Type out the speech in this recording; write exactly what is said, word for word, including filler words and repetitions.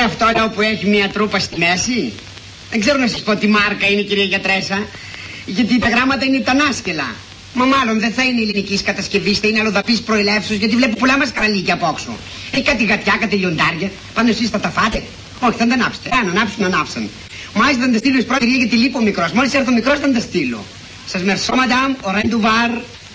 αυτό εδώ που έχει μια τρούπα στη μέση? Δεν ξέρω να σας πω τι μάρκα είναι, κυρία γιατρέσα. Γιατί τα γράμματα είναι τανάσκελα. Μα μάλλον δεν θα είναι ελληνικής κατασκευής, θα είναι αλλοδαπής προελεύσεως, γιατί βλέπω πολλά μας καραλίκια απόξω. Έχει κάτι γατιά, κάτι λιοντάρια. Πάνω εσείς θα τα φάτε? Όχι, θα τα ανάψετε. Αν ανάψουν, ανάψαν. Μάλιστα θα τα στείλω εις πρώτη γιατί λείπω μικρός. Μόλις έρθω μικρός θα τα στείλω. Σας μερσώ, μαντάμ, ο Ρεντουβάρ.